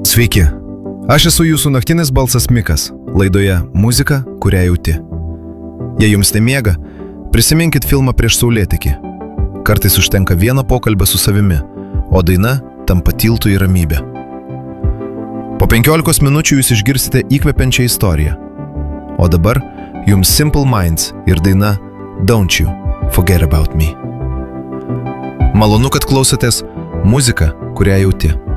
Sveiki, aš esu jūsų naktinis balsas Mikas, laidoje Muzika, kurią jauti. Jei jums nemiega, prisiminkit filmą Prieš saulėtekį. Kartais užtenka vieno pokalbio su savimi, o daina tampa tiltu į ramybę. Po 15 minučių jūs išgirsite įkvepiančią istoriją. O dabar jums Simple Minds ir daina Don't You Forget About Me. Malonu, kad klausotės Muzika, kurią jauti.